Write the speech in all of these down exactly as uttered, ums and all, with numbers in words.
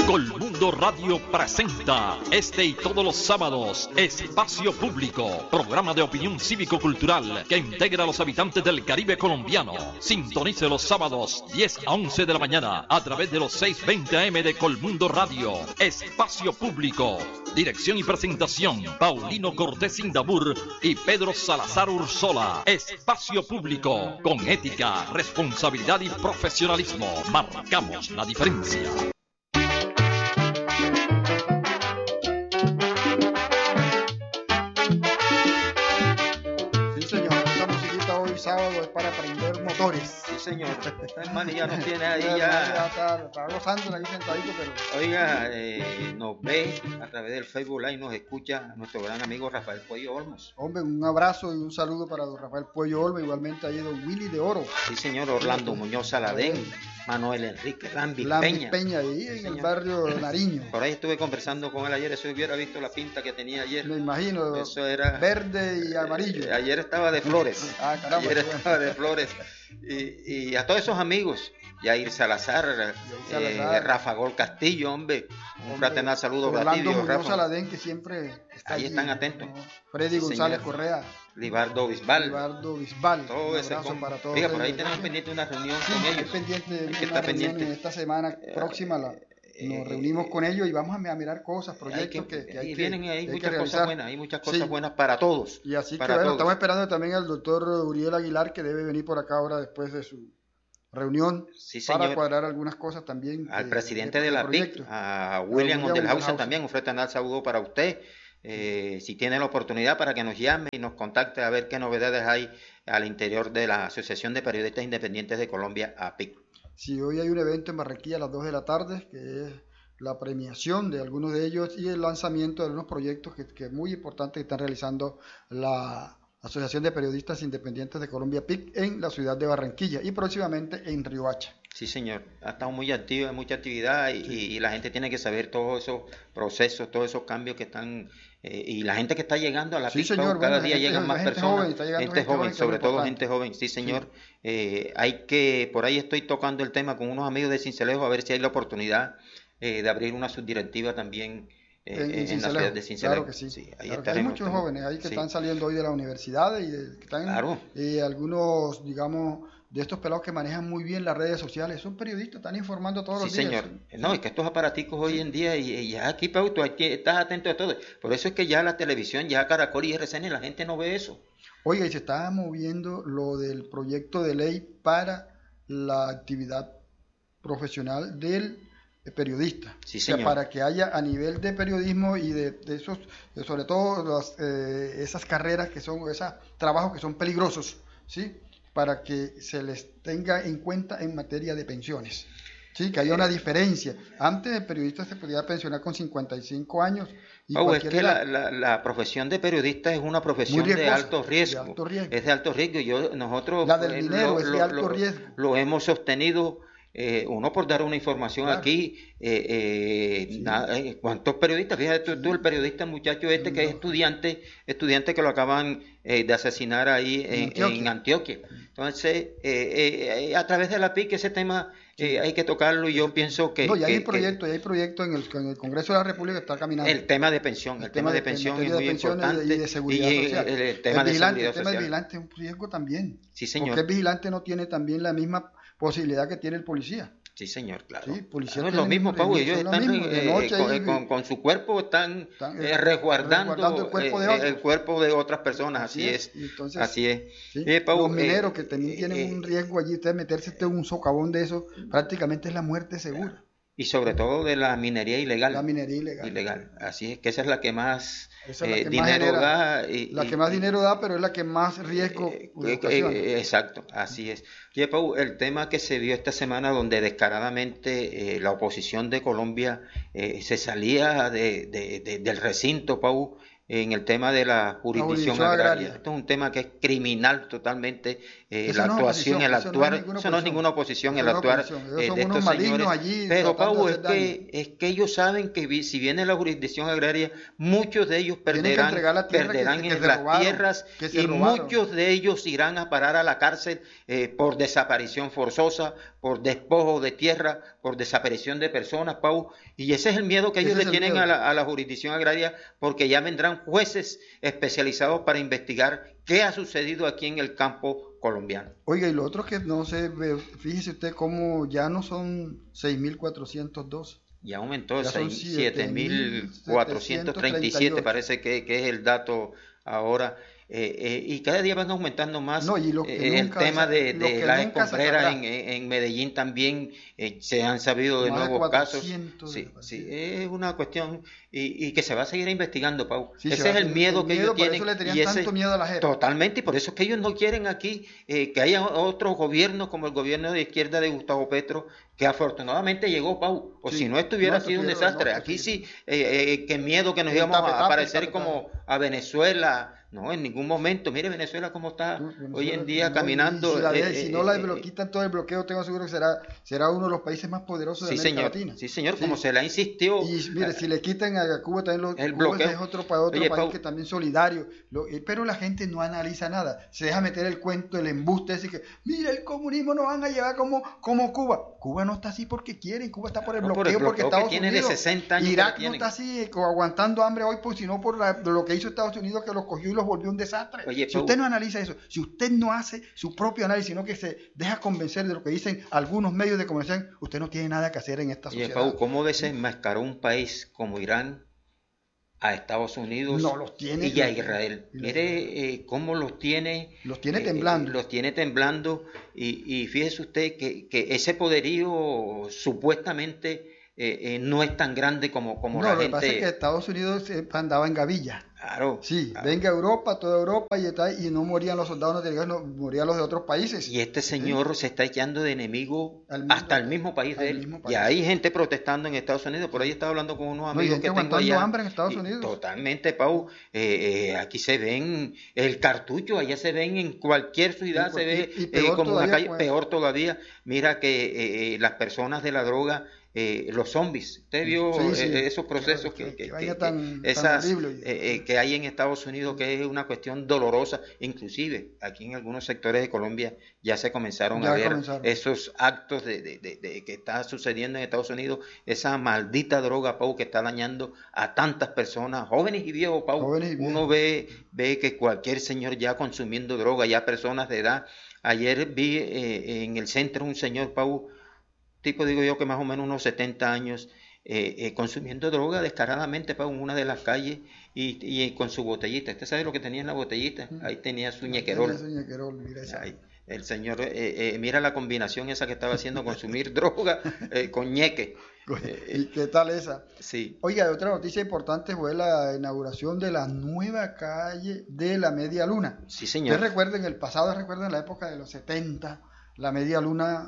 Colmundo Radio presenta este y todos los sábados Espacio Público, programa de opinión cívico-cultural que integra a los habitantes del Caribe colombiano. Sintonice los sábados diez a once de la mañana a través de los seiscientos veinte A M de Colmundo Radio. Espacio Público. Dirección y presentación, Paulino Cortés Indabur y Pedro Salazar Ursola. Espacio Público, con ética, responsabilidad y profesionalismo. Marcamos la diferencia. Sábado es para prender motores. Sí, señor. Hermano, ya nos tiene ahí ya. ya está, está gozando ahí sentadito, pero. Oiga, eh, nos ve a través del Facebook Live, nos escucha nuestro gran amigo Rafael Puello Olmos. Hombre, un abrazo y un saludo para don Rafael Puello Olmos, igualmente ahí don Willy de Oro. Sí, señor, Orlando sí, Muñoz Saladén, Manuel Enrique Lambi Peña. Peña, ahí sí, en señor. El barrio Nariño. Por ahí estuve conversando con él ayer, si hubiera visto la pinta que tenía ayer. Me imagino, eso era verde y amarillo. Eh, ayer estaba de flores. Ah, caramba. Ayer estaba de flores. Y, y a todos esos amigos, Yair Salazar, Salazar. Eh, Rafa Gol Castillo, hombre, un hombre, fraternal saludo Orlando para ti, Muñoz Rafa. Saladén, que siempre está ahí allí, están atentos. ¿no? Freddy sí, González señor. Correa. Libardo Bisbal. Libardo Bisbal. Todo un ese abrazo con... para todos. Oiga, por ahí tenemos pendiente una reunión sí, con ellos. pendiente de una reunión pendiente. En esta semana próxima la, nos reunimos con ellos y vamos a mirar cosas, proyectos que, que, que hay y que vienen, hay, hay muchas que cosas buenas, hay muchas cosas sí. buenas para todos. Y así para que bueno, todos. estamos esperando también al doctor Uriel Aguilar, que debe venir por acá ahora después de su reunión sí, para cuadrar algunas cosas también. Al de, presidente de, de, de la P I C, a William Ondelhausen también, un fraternal saludo para usted. Eh, si tiene la oportunidad para que nos llame y nos contacte a ver qué novedades hay al interior de la Asociación de Periodistas Independientes de Colombia, A P I C. Sí, hoy hay un evento en Barranquilla a las dos de la tarde, que es la premiación de algunos de ellos y el lanzamiento de algunos proyectos que, que es muy importante que están realizando la Asociación de Periodistas Independientes de Colombia, P I C, en la ciudad de Barranquilla y próximamente en Riohacha. Sí, señor, ha estado muy activo, hay mucha actividad y, sí. y, y la gente tiene que saber todos esos procesos, todos esos cambios que están, eh, y la gente que está llegando a la sí, P I C, señor, cada bueno, día gente, llegan más gente personas, joven, está gente, gente joven, joven sobre todo importante. gente joven, sí, señor. Sí. Eh, hay que, por ahí estoy tocando el tema con unos amigos de Cincelejo a ver si hay la oportunidad eh, de abrir una subdirectiva también. Eh, en, en, en la ciudad de Cincelejo. Claro que sí. sí ahí claro que hay muchos también. jóvenes ahí que sí. están saliendo hoy de la universidad y de, que están claro. eh, algunos, digamos, de estos pelados que manejan muy bien las redes sociales. Son periodistas, están informando todos sí, los días. Señor. No, es que estos aparaticos hoy en día, y, y ya aquí, Pau, tú estás atento a todo. Por eso es que ya la televisión, ya Caracol y R C N, la gente no ve eso. Oiga, y se está moviendo lo del proyecto de ley para la actividad profesional del periodista, sí, o sea, señor. para que haya a nivel de periodismo y de, de esos, sobre todo las, eh, esas carreras que son, esos trabajos que son peligrosos, ¿sí? Para que se les tenga en cuenta en materia de pensiones, ¿sí? Que haya una diferencia. Antes el periodista se podía pensionar con cincuenta y cinco años. Y oh, es que la, la, la profesión de periodista es una profesión de alto riesgo, de alto riesgo. Es de alto riesgo. Yo, nosotros la del dinero lo, es de lo, alto lo, riesgo. Lo hemos sostenido. Eh, uno por dar una información claro. aquí, eh, eh, sí. na, eh, ¿cuántos periodistas? Fíjate tú, sí. tú el periodista, el muchacho este que es estudiante, estudiante que lo acaban eh, de asesinar ahí en, en, Antioquia. en Antioquia. Entonces, eh, eh, a través de la P I C ese tema eh, hay que tocarlo y yo pienso que... No, ya hay que, proyectos, ya hay proyectos en el, en el Congreso de la República que está caminando. El tema de pensión, el, el tema de, de pensión es muy importante. Y de seguridad y social. El, el tema el de vigilante, seguridad el tema social. del vigilante es un riesgo también. Sí, señor. Porque el vigilante no tiene también la misma posibilidad que tiene el policía. Sí, señor, claro. Sí, policía no es lo mismo, Pau, ellos están mismo, eh, noche, con, y, con, con su cuerpo, están, están eh, resguardando, resguardando el, cuerpo eh, el cuerpo de otras personas, así, así es. es. Entonces, así es. Sí, eh, Pau, los mineros eh, que también tienen eh, un riesgo allí, usted meterse en un socavón de eso, prácticamente es la muerte segura. Y sobre todo de la minería ilegal. La minería ilegal. Ilegal, así es, que esa es la que más esa es la eh, que dinero más genera, da. Y, la que más dinero da, pero es la que más riesgo eh, eh, Exacto, así es. Y Pau, el tema que se dio esta semana donde descaradamente eh, la oposición de Colombia eh, se salía de, de, de, del recinto, Pau, en el tema de la jurisdicción, la jurisdicción agraria. agraria. Esto es un tema que es criminal totalmente, eh, la no actuación, el actuar, eso no es, eso no es ninguna oposición, el no actuar eh, de estos señores. Allí pero Pau, es que, es que ellos saben que vi, si viene la jurisdicción agraria, muchos de ellos perderán, perderán que, que en las robaron, tierras y robaron. Muchos de ellos irán a parar a la cárcel eh, por desaparición forzosa, por despojo de tierra, por desaparición de personas, Pau, y ese es el miedo que ellos le tienen a la, a la jurisdicción agraria, porque ya vendrán jueces especializados para investigar qué ha sucedido aquí en el campo colombiano. Oiga, y lo otro que no sé, fíjese usted cómo ya no son seis mil cuatrocientos dos. Ya aumentó, siete mil cuatrocientos treinta y siete parece que, que es el dato ahora. Eh, eh, y cada día van aumentando más. No, y lo que eh, el nunca, tema de, de las escombreras en, en Medellín también eh, se han sabido de más nuevos de casos. Sí, sí, es una cuestión y, y que se va a seguir investigando, Pau. Sí, ese es el miedo el que miedo, ellos tienen. Por eso le tenían y ese, tanto miedo a la gente. Totalmente, y por eso es que ellos no quieren aquí eh, que haya otros gobiernos como el gobierno de izquierda de Gustavo Petro, que afortunadamente llegó, Pau, o sí, si no estuviera no, sido un desastre. No, aquí sí, eh, eh, qué miedo que nos íbamos a parecer como a Venezuela. No, en ningún momento. Mire Venezuela cómo está no, Venezuela, hoy en día no, caminando. Si, la, eh, si no la eh, quitan todo el bloqueo, tengo seguro que será será uno de los países más poderosos de sí, América señor, Latina. Sí, señor, sí. Como se la insistió. Y mire, si le quitan a Cuba también lo, el Cuba bloqueo. Es otro, otro Oye, país Pau, que también solidario. Lo, eh, pero la gente no analiza nada. Se deja meter el cuento, el embuste, ese que, mira, el comunismo nos van a llevar como, como Cuba. Cuba no está así porque quiere, Cuba está por el, no, bloqueo, por el bloqueo porque Estados tiene Unidos. De sesenta años Irak no está así aguantando hambre hoy, pues, sino por la, lo que hizo Estados Unidos, que los cogió y los volvió un desastre. Oye, si Pau, usted no analiza eso, si usted no hace su propio análisis, sino que se deja convencer de lo que dicen algunos medios de comunicación, usted no tiene nada que hacer en esta sociedad. Oye, Pau, ¿cómo desenmascaró un país como Irán a Estados Unidos no, los tiene, y a Israel? Los, Mire eh, cómo los tiene. Los tiene temblando. Eh, los tiene temblando y, y fíjese usted que, que ese poderío supuestamente eh, eh, no es tan grande como, como no, la lo gente. No, lo que pasa es que Estados Unidos andaba en gavilla. Claro. Sí, claro. venga a Europa, toda Europa, y, y no morían los soldados norteamericanos, no, morían los de otros países. Y este señor ¿sí? se está echando de enemigo mismo, hasta el mismo país de él. País. Y hay gente protestando en Estados Unidos. Por ahí estaba hablando con unos amigos no, que tengo allá. hambre en Estados Unidos. Totalmente, Pau. Eh, eh, aquí se ven el cartucho, allá se ven en cualquier ciudad, sí, se ve y, y peor eh, como todavía, una calle, pues. peor todavía. Mira que eh, las personas de la droga. Eh, los zombies, usted vio sí, sí, eh, esos procesos que, que, que, que, que, tan, que esas tan eh, eh, que hay en Estados Unidos, que es una cuestión dolorosa, inclusive aquí en algunos sectores de Colombia ya se comenzaron ya a ver comenzaron. esos actos de, de, de, de que está sucediendo en Estados Unidos, esa maldita droga, Pau, que está dañando a tantas personas, jóvenes y viejos, Pau. Jóvenes y viejos. Uno ve, ve que cualquier señor ya consumiendo droga, ya personas de edad. Ayer vi eh, en el centro un señor, Pau, tipo digo yo que más o menos unos setenta años, eh, eh, consumiendo droga descaradamente para una de las calles y, y con su botellita. ¿Usted sabe lo que tenía en la botellita? Ahí tenía su ñequerol. Tenía su ñequerol, mira esa. Ahí, el señor, eh, eh, mira la combinación esa que estaba haciendo, consumir droga eh, con ñeque. ¿Y qué tal esa? Sí. Oiga, otra noticia importante fue la inauguración de la nueva calle de la Media Luna. Sí, señor. Ustedes recuerden, el pasado, recuerden la época de los setenta, la Media Luna...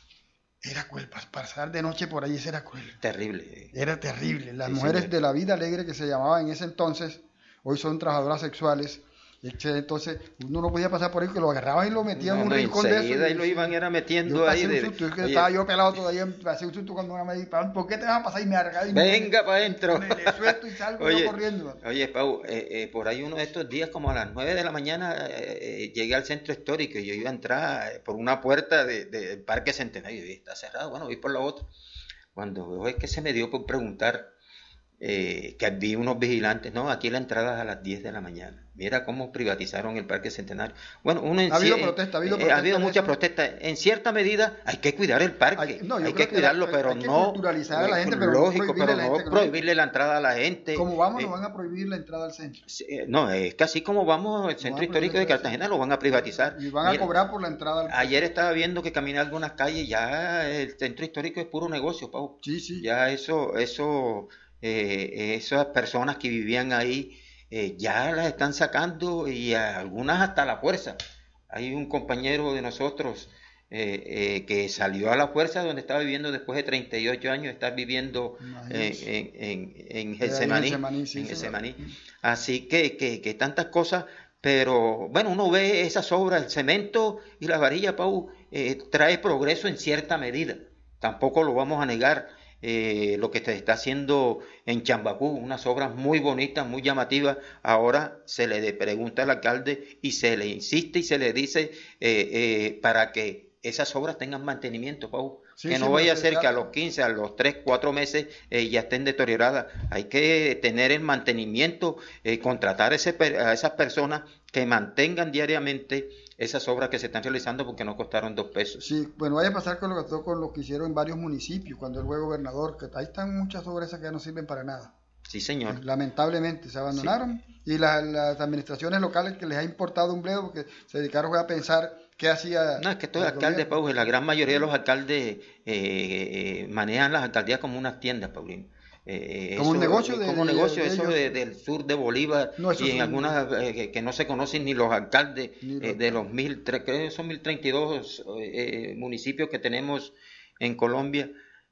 Era cruel, pasar de noche por ahí era cruel. Terrible. Era terrible. Las sí, mujeres señor. de la vida alegre que se llamaban en ese entonces, hoy son trabajadoras sexuales. Entonces uno no podía pasar por ahí, que lo agarraban y lo metían en no, un no, rincón de eso. Y lo iban era metiendo yo ahí. Un De, susto, es que estaba yo pelado todavía, pasé un susto cuando me dijeron, ¿por qué te vas a pasar? Y me arregaba. Venga para adentro. Me, me suelto y salgo oye, yo corriendo. Oye, Pau, eh, eh, por ahí uno de estos días, como a las nueve de la mañana, eh, llegué al centro histórico y yo iba a entrar por una puerta del de, de Parque Centenario y está cerrado, bueno, voy por la otra. Cuando veo es que se me dio por preguntar, eh, que vi unos vigilantes, no, aquí la entrada es a las diez de la mañana. Mira cómo privatizaron el Parque Centenario. Bueno, uno en ha habido sí, protesta, ha habido, eh, protesta ha habido muchas protestas. En cierta medida hay que cuidar el parque, hay, no, hay que cuidarlo, que pero hay que no culturalizar a la gente, pero lógico, no pero la no gente, prohibirle la entrada a la gente. Como vamos, eh, nos van a prohibir la entrada al centro. Eh, no, es que así como vamos, el centro histórico de Cartagena lo van a privatizar. Y van a Mira, cobrar por la entrada al ayer estaba viendo que caminé algunas calles, ya el centro histórico es puro negocio, Pau. Sí, sí. Ya eso, eso, eh, esas personas que vivían ahí, eh, ya las están sacando y algunas hasta la fuerza. Hay un compañero de nosotros eh, eh, que salió a la fuerza donde estaba viviendo después de treinta y ocho años, estar viviendo eh, en, en, en Getsemaní. En sí, Getsemaní. Así que, que, que tantas cosas, pero bueno, uno ve esas obras, el cemento y la varilla, Pau, eh, trae progreso en cierta medida. Tampoco lo vamos a negar. Eh, lo que se está haciendo en Chambacú, unas obras muy bonitas, muy llamativas. Ahora se le pregunta al alcalde y se le insiste y se le dice eh, eh, para que esas obras tengan mantenimiento, Pau, Sí, que no sí, vaya a ser que a los quince, a los tres, cuatro meses eh, ya estén deterioradas. Hay que tener el mantenimiento, eh, contratar ese, a esas personas que mantengan diariamente esas obras que se están realizando porque no costaron dos pesos. Sí, bueno, vaya a pasar con lo que pasó con lo que hicieron en varios municipios cuando él fue gobernador, que ahí están muchas obras que ya no sirven para nada. Sí, señor. Lamentablemente se abandonaron sí. y la, las administraciones locales que les ha importado un bledo porque se dedicaron a pensar qué hacía. No, es que estos alcaldes, Pau, la gran mayoría de los alcaldes eh, eh, manejan las alcaldías como unas tiendas, Paulino. Eh, como eso, un negocio de, como negocio de, de eso de, del sur de Bolívar no, y en algunas eh, que no se conocen ni los alcaldes ni eh, de los mil creo que son mil treinta y dos eh, municipios que tenemos en Colombia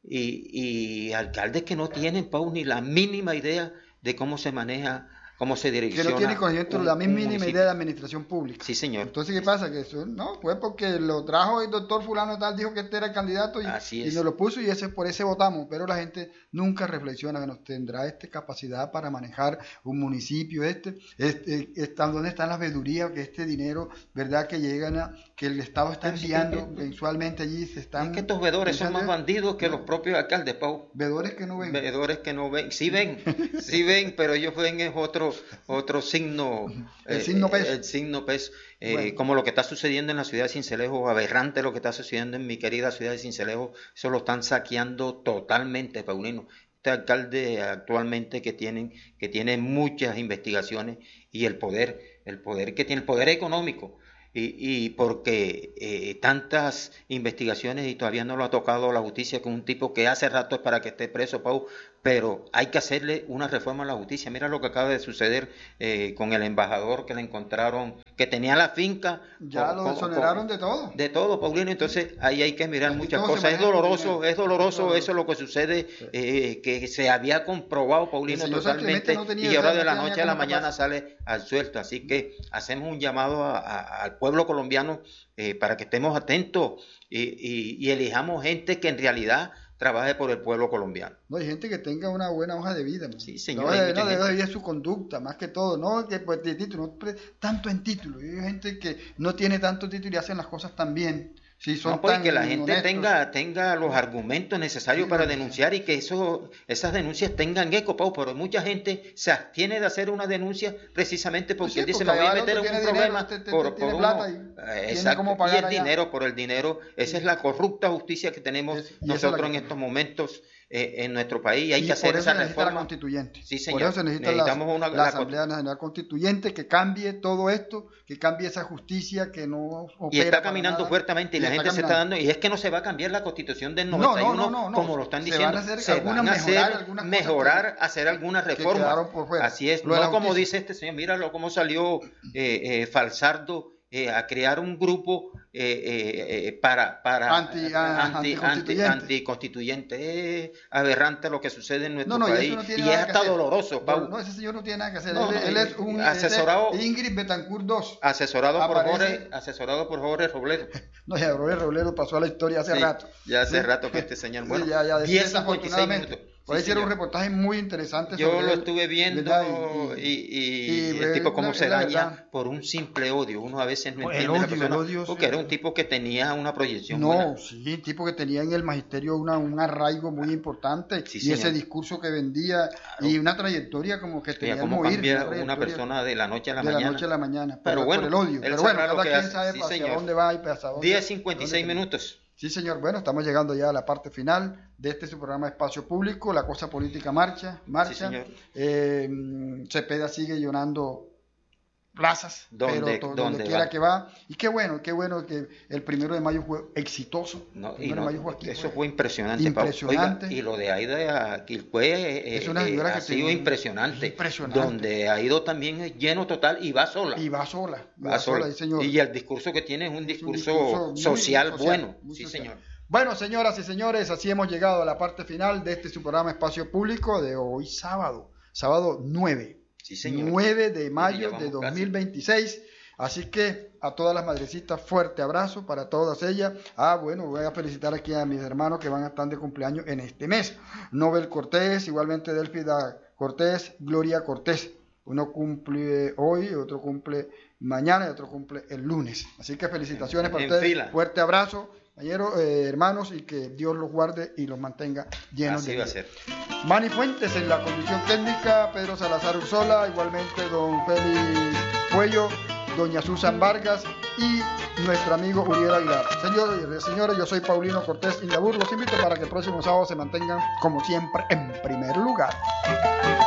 y, y alcaldes que no tienen, Pau, ni la mínima idea de cómo se maneja, cómo se direcciona. Que no tiene conocimiento la misma mínima idea de administración pública. Sí, señor. Entonces, ¿qué pasa? Que eso, no, pues porque lo trajo el doctor fulano tal, dijo que este era el candidato y, Así y es. nos lo puso y ese por ese votamos. Pero la gente nunca reflexiona que nos tendrá este capacidad para manejar un municipio, este, este, este ¿dónde están las veedurías? Que este dinero, ¿verdad? Que llegan a, que el Estado está enviando sí, mensualmente allí, se están... Es que estos veedores son más bandidos que los propios alcaldes, Pau. Veedores que no ven. Veedores que no ven, sí ven, sí ven, pero ellos ven es otro otro signo, el eh, signo peso, el signo peso eh, bueno. Como lo que está sucediendo en la ciudad de Sincelejo, aberrante lo que está sucediendo en mi querida ciudad de Sincelejo, eso lo están saqueando totalmente, Paulino. Este alcalde actualmente que tienen, que tiene muchas investigaciones y el poder, el poder que tiene, el poder económico. Y, y porque eh, tantas investigaciones y todavía no lo ha tocado la justicia con un tipo que hace rato es para que esté preso, Pau, pero hay que hacerle una reforma a la justicia. Mira lo que acaba de suceder eh, con el embajador que le encontraron, que tenía la finca. Ya con, lo exoneraron de todo. De todo, Paulino, entonces ahí hay que mirar muchas cosas. Es doloroso, es doloroso eso lo que sucede, eh, que se había comprobado, Paulino, totalmente, no y ahora de la noche a la mañana sale al suelto. Así que hacemos un llamado a, a, al pueblo colombiano eh, para que estemos atentos y, y, y elijamos gente que en realidad trabaje por el pueblo colombiano. No, hay gente que tenga una buena hoja de vida. ¿No? Sí, señor. No, de, no debe vivir su conducta, más que todo. No que pues de título, no tanto en título. Hay gente que no tiene tanto título y hacen las cosas tan bien. Sí, son no, pues tan que la gente honestos. tenga tenga los argumentos necesarios sí, para sí. denunciar y que eso esas denuncias tengan eco, Pau, pero mucha gente se abstiene de hacer una denuncia precisamente porque sí, él dice, me voy a meter en un problema te, te, por, te, por plata y, eh, exacto, cómo pagar y el allá. dinero, por el dinero, esa sí. es la corrupta justicia que tenemos es, nosotros en estos momentos eh, en nuestro país, hay y que hacer por eso esa necesita reforma. La constituyente. Sí, señor. Por eso necesita necesitamos la, una, la, la Asamblea Nacional Constituyente que cambie todo esto, que cambie esa justicia que no opera. Y está caminando fuertemente y, y la gente se está dando, y es que no se va a cambiar la Constitución del noventa y uno, no, no, no, no. como lo están diciendo. Se van a hacer, se van a hacer mejorar, mejorar que, hacer algunas reformas. Así es, no como dice este señor, míralo cómo salió eh, eh, Falsardo eh, a crear un grupo eh, eh, eh, para, para anti, anti, anti, anticonstituyente. Anti es aberrante lo que sucede en nuestro no, no, país y, y es hasta doloroso, Pau. No, no, ese señor no tiene nada que hacer. No, él, no, él es un asesorado, es Ingrid Betancourt dos. Asesorado por Jorge, asesorado por Jorge Robledo. No, ya Jorge Robledo pasó a la historia hace sí, rato. Ya hace sí. rato que este señor, bueno, sí, ya, ya, diez cincuenta y seis minutos. Por ahí hicieron un reportaje muy interesante. Yo sobre lo él, estuve viendo y, y, y, y el tipo cómo se daña por un simple odio. Uno a veces no entiende odio, la persona, odio, porque sí. era un tipo que tenía una proyección No, buena. sí, un tipo que tenía en el magisterio una, un arraigo muy importante sí, y señor. ese discurso que vendía claro. y una trayectoria como que tenía como morir, cambia una, una persona de la noche a la de mañana. La noche a la mañana pero bueno, por el odio. Pero bueno, cada quien hace. sabe sí, hacia señor. dónde va y hacia dónde. diez cincuenta y seis minutos. Sí, señor. Bueno, estamos llegando ya a la parte final de este su programa Espacio Público. La cosa política marcha, marcha. Sí, señor. Eh, Cepeda sigue llenando plazas, ¿Dónde, pero to, ¿dónde donde quiera va? que va. Y qué bueno, qué bueno que el primero de mayo fue exitoso. No, el y no, de mayo fue aquí, eso fue fue impresionante. Impresionante. Oiga, y lo de Aida Quilpué eh, es una eh, ha que sido impresionante, impresionante. Donde ha ido también lleno total y va sola. Y va sola. Y, va va sola. sola, señor. Y el discurso que tiene es un discurso, es un discurso social, social bueno. Sí, social. señor. Bueno, señoras y señores, así hemos llegado a la parte final de este su programa Espacio Público de hoy sábado, sábado nueve, sí, señor. nueve de mayo de dos mil veintiséis. Casi. Así que a todas las madrecitas, fuerte abrazo para todas ellas. Ah, bueno, voy a felicitar aquí a mis hermanos que van a estar de cumpleaños en este mes. Nobel Cortés, igualmente Delfida Cortés, Gloria Cortés. Uno cumple hoy, otro cumple mañana y otro cumple el lunes. Así que felicitaciones en, para en ustedes. Fila. Fuerte abrazo. compañeros, eh, hermanos, y que Dios los guarde y los mantenga llenos Así de va a vida. ser. Manny Fuentes en la conducción técnica, Pedro Salazar Ursola, igualmente don Félix Puello, doña Susan Vargas y nuestro amigo Uriel Aguilar. Señores, señores, yo soy Paulino Cortés Indabur. Los invito para que el próximo sábado se mantengan, como siempre, en primer lugar.